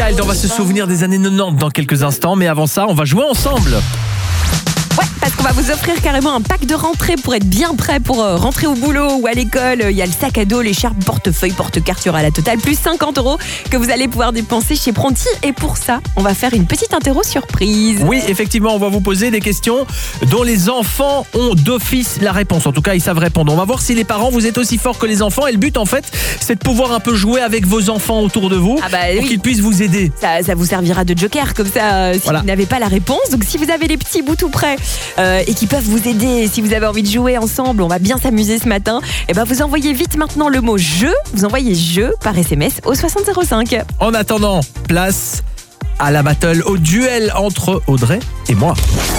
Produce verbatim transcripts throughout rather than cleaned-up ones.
Child, on va se souvenir des années quatre-vingt-dix dans quelques instants, mais avant ça, on va jouer ensemble. Ouais, parce qu'on va vous offrir carrément un pack de rentrée pour être bien prêt pour euh, rentrer au boulot ou à l'école. Il y a le sac à dos, l'écharpe, portefeuille, porte-carte, il y aura la totale, plus cinquante euros que vous allez pouvoir dépenser chez Pronti. Et pour ça, on va faire une petite interro surprise. Oui, effectivement, on va vous poser des questions dont les enfants ont d'office la réponse. En tout cas, ils savent répondre. On va voir si les parents, vous êtes aussi forts que les enfants. Et le but, en fait, c'est de pouvoir un peu jouer avec vos enfants autour de vous Ah bah pour oui. qu'ils puissent vous aider. Ça, ça vous servira de joker comme ça euh, si Voilà. vous n'avez pas la réponse. Donc si vous avez les petits bouts tout prêts euh, et qui peuvent vous aider, si vous avez envie de jouer ensemble, on va bien s'amuser ce matin, et ben vous envoyez vite maintenant le mot jeu, vous envoyez jeu par S M S au soixante zéro cinq. En attendant, place à la battle, au duel entre Audrey et moi.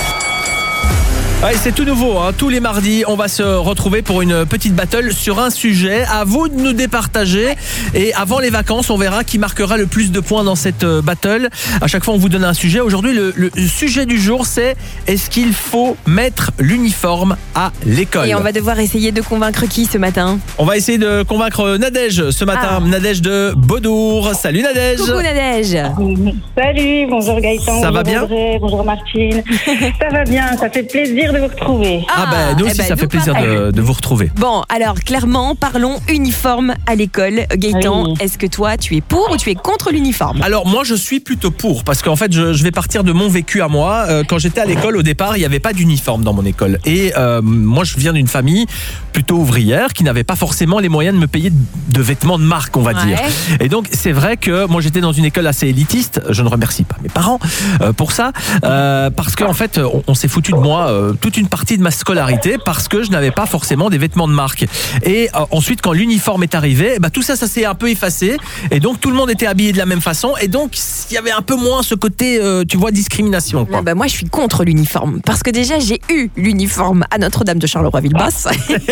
Ouais, c'est tout nouveau, hein. Tous les mardis, on va se retrouver pour une petite battle sur un sujet. À vous de nous départager. Et avant les vacances, on verra qui marquera le plus de points dans cette battle. À chaque fois, on vous donne un sujet. Aujourd'hui, le, le sujet du jour, c'est est-ce qu'il faut mettre l'uniforme à l'école ? Et on va devoir essayer de convaincre qui ce matin ? On va essayer de convaincre Nadège ce matin. Ah. Nadège de Baudour. Salut Nadège. Coucou Nadège. Salut, bonjour Gaëtan, Ça va bonjour bien Audrey, bonjour Martine. Ça va bien, ça fait plaisir de vous retrouver. Ah, ah ben nous aussi, eh ben, ça nous fait plaisir de, de vous retrouver. Bon, alors clairement, parlons uniforme à l'école. Gaëtan, Oui. est-ce que toi, tu es pour ou tu es contre l'uniforme ? Alors moi je suis plutôt pour parce qu'en fait je, je vais partir de mon vécu à moi. Euh, quand j'étais à l'école au départ il n'y avait pas d'uniforme dans mon école et euh, moi je viens d'une famille plutôt ouvrière qui n'avait pas forcément les moyens de me payer de, de vêtements de marque on va Ouais. dire. Et donc c'est vrai que moi j'étais dans une école assez élitiste. Je ne remercie pas mes parents euh, pour ça euh, parce qu'en fait on, on s'est foutu de moi euh, toute une partie de ma scolarité parce que je n'avais pas forcément des vêtements de marque. Et euh, ensuite quand l'uniforme est arrivé, bah, tout ça ça s'est un peu effacé et donc tout le monde était habillé de la même façon et donc il y avait un peu moins ce côté euh, tu vois discrimination quoi. Ah bah moi, je suis contre l'uniforme parce que déjà, j'ai eu l'uniforme à Notre-Dame de Charleroi-Villebasse. euh,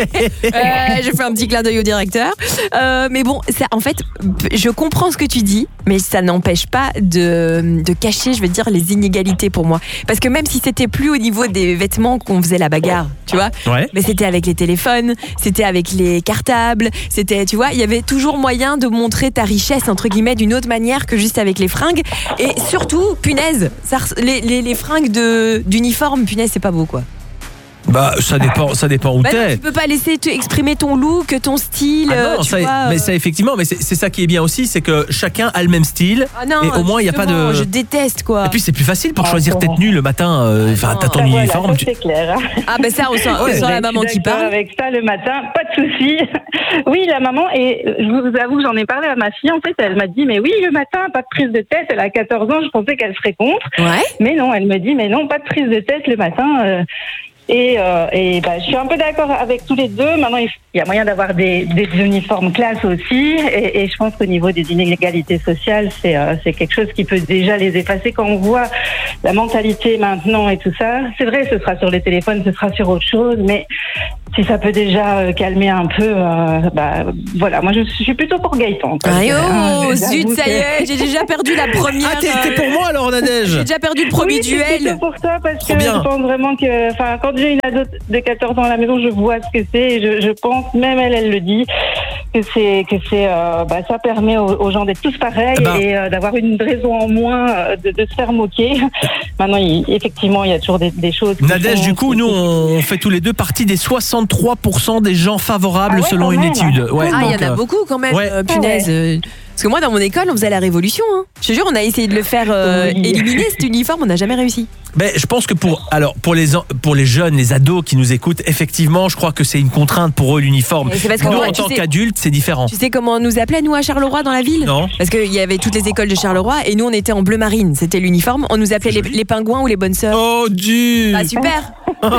je fais un petit clin d'œil au directeur. Euh, mais bon, ça, en fait, je comprends ce que tu dis, mais ça n'empêche pas de, de cacher, je veux dire, les inégalités pour moi. Parce que même si c'était plus au niveau des vêtements qu'on faisait la bagarre, tu vois, Ouais. mais c'était avec les téléphones, c'était avec les cartables, c'était, tu vois, il y avait toujours moyen de montrer ta richesse, entre guillemets, d'une autre manière que juste avec les fringues. Et surtout, punaise, ça, res- les, les, les fringues de, d'uniforme, punaise, c'est pas beau, quoi. Bah ça dépend ça dépend où Bah non, t'es. tu peux pas laisser te exprimer ton look, ton style. Ah non, euh, tu ça, vois, mais euh. ça effectivement, mais c'est c'est ça qui est bien aussi, c'est que chacun a le même style Ah non, et au moins il y a pas justement, de. Je déteste, quoi. Et puis c'est plus facile pour Ah, choisir bon. tes tenues le matin. euh, Enfin, non. t'as ton Ah, voilà, uniforme. ça, tu- c'est clair. Ah ben ça, on sent, on Ouais. sent la Je maman suis qui d'accord parle. avec ça le matin, pas de souci. Oui, la maman, et je vous avoue, j'en ai parlé à ma fille, en fait, elle m'a dit, mais oui, le matin, pas de prise de tête. Elle a quatorze ans, je pensais qu'elle serait contre. Ouais. Mais non, elle me dit, mais non, pas de prise de tête le matin. euh, Et, euh, et bah, je suis un peu d'accord avec tous les deux. Maintenant, il y a moyen d'avoir des, des uniformes classe aussi. Et, et je pense qu'au niveau des inégalités sociales, c'est euh, c'est quelque chose qui peut déjà les effacer. Quand on voit la mentalité maintenant et tout ça, c'est vrai, ce sera sur les téléphones, ce sera sur autre chose. Mais si ça peut déjà euh, calmer un peu, euh, bah voilà. Moi, je suis plutôt pour Gaëtan. quoi. Ah Euh, oh, j'avoue zut, ça y que- est, j'ai déjà perdu la première. Ah t'es t'es pour moi alors euh, Nadège. J'ai déjà perdu le premier Oui, c'est duel. plutôt pour ça, parce Trop que bien. je pense vraiment que, enfin, quand j'ai une ado de quatorze ans à la maison, je vois ce que c'est, et je, je pense, même elle, elle le dit, que c'est, que c'est, euh, bah, ça permet aux, aux gens d'être tous pareils Eh ben. et euh, d'avoir une raison en moins euh, de, de se faire moquer. Maintenant, il, effectivement, il y a toujours des, des choses. qui Nadège, sont- du coup, nous on fait tous les deux partie des soixante-trois pour cent des gens favorables Ah ouais, selon quand une même. étude. Ouais, Ah, il y donc, en a euh, beaucoup quand même, ouais. euh, punaise. euh, Parce que moi, dans mon école, on faisait la révolution. Hein. Je te jure, on a essayé de le faire euh, Oui. éliminer cet uniforme, on n'a jamais réussi. Ben, je pense que pour alors pour les en- pour les jeunes, les ados qui nous écoutent, effectivement, je crois que c'est une contrainte pour eux l'uniforme. Et c'est parce que Nous, moi, en tu tant sais- qu'adultes, c'est différent. Tu sais comment on nous appelait, nous, à Charleroi, dans la ville ? Non. Parce qu'il y avait toutes les écoles de Charleroi et nous, on était en bleu marine. C'était l'uniforme. On nous appelait les, les pingouins ou les bonnes sœurs. Oh Dieu. Ah, super.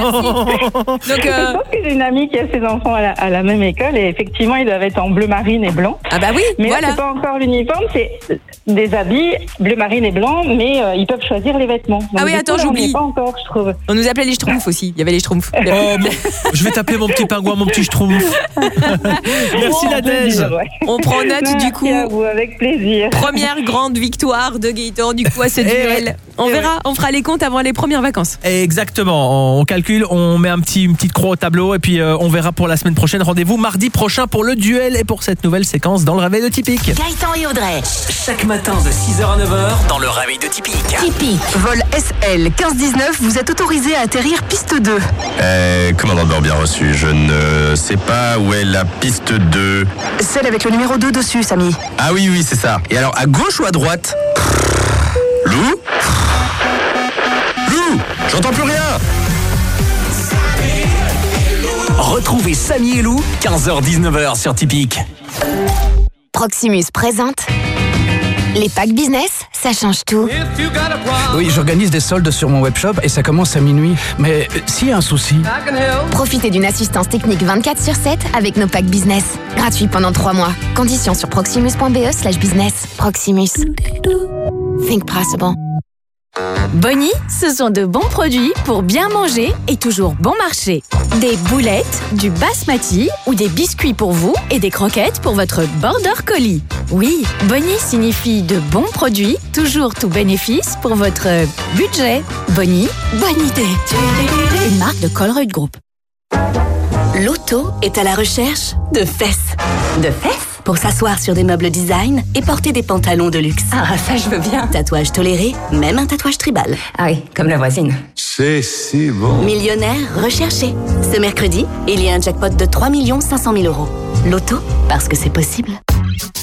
Donc, Je euh, pense que j'ai une amie qui a ses enfants à la, à la même école, et effectivement, ils doivent être en bleu marine et blanc. ah bah oui, Mais là, voilà. c'est pas encore l'uniforme, c'est des habits bleu marine et blanc, mais euh, ils peuvent choisir les vêtements. Donc, Ah oui, du attends, coup, là, on n'y j'oublie. est pas encore, je trouve. On nous appelait les schtroumpfs aussi. Il y avait les schtroumpfs. Oh, mon- je vais t'appeler mon petit pingouin, mon petit schtroumpf. Merci Bon, Nadège. je veux dire, ouais. On prend note Merci du coup. à vous, avec plaisir. Première grande victoire de Gaëtan du coup à ce Eh duel. ouais. On Eh verra, on fera les comptes avant les premières vacances. Exactement, on calcule, on met un petit, une petite croix au tableau et puis euh, on verra pour la semaine prochaine. Rendez-vous mardi prochain pour le duel et pour cette nouvelle séquence dans le réveil de Typique. Gaëtan Gaëtan et Audrey. Chaque matin de six heures à neuf heures dans le réveil de Typique. Typique. Vol S L quinze dix-neuf, vous êtes autorisé à atterrir piste deux. Euh, commandant de bord bien reçu. Je ne sais pas où est la piste deux. Celle avec le numéro deux dessus, Samy. Ah oui, oui, c'est ça. Et alors, à gauche ou à droite? Lou? Lou? J'entends plus rien. Retrouvez Samy et Lou, quinze heures dix-neuf heures sur Typique. Proximus présente les packs business, ça change tout. Oui, j'organise des soldes sur mon webshop et ça commence à minuit. Mais euh, s'il y a un souci... Profitez d'une assistance technique vingt-quatre sur sept avec nos packs business. Gratuit pendant trois mois. Conditions sur proximus.be slash business. Proximus. Think possible. Bonnie, ce sont de bons produits pour bien manger et toujours bon marché. Des boulettes, du basmati ou des biscuits pour vous et des croquettes pour votre border collie. Oui, Bonnie signifie de bons produits, toujours tout bénéfice pour votre budget. Bonnie, bonne idée. Une marque de Colruyt Group. L'auto est à la recherche de fesses. De fesses? Pour s'asseoir sur des meubles design et porter des pantalons de luxe. Ah, ça je veux bien. Tatouage toléré, même un tatouage tribal. Ah oui, comme la voisine. C'est si bon. Millionnaire recherché. Ce mercredi, il y a un jackpot de trois millions cinq cent mille euros. L'auto, parce que c'est possible.